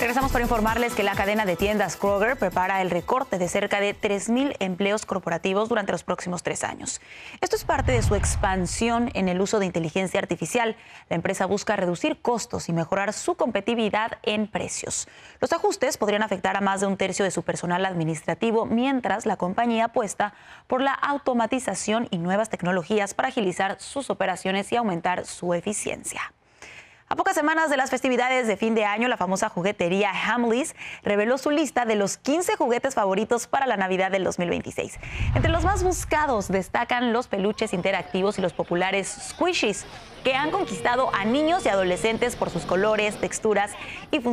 Regresamos para informarles que la cadena de tiendas Kroger prepara el recorte de cerca de 3,000 empleos corporativos durante los próximos 3 años. Esto es parte de su expansión en el uso de inteligencia artificial. La empresa busca reducir costos y mejorar su competitividad en precios. Los ajustes podrían afectar a más de un tercio de su personal administrativo, mientras la compañía apuesta por la automatización y nuevas tecnologías para agilizar sus operaciones y aumentar su eficiencia. A pocas semanas de las festividades de fin de año, la famosa juguetería Hamleys reveló su lista de los 15 juguetes favoritos para la Navidad del 2026. Entre los más buscados destacan los peluches interactivos y los populares squishies, que han conquistado a niños y adolescentes por sus colores, texturas y funcionalidades.